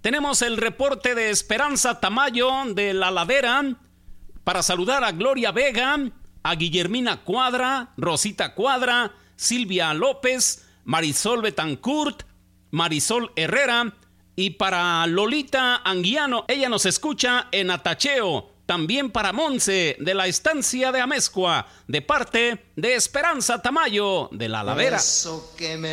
Tenemos el reporte de Esperanza Tamayo de La Ladera para saludar a Gloria Vega, a Guillermina Cuadra, Rosita Cuadra, Silvia López, Marisol Betancourt, Marisol Herrera y para Lolita Anguiano. Ella nos escucha en Atacheo. También para Monse de la estancia de Amezcua, de parte de Esperanza Tamayo de La Ladera.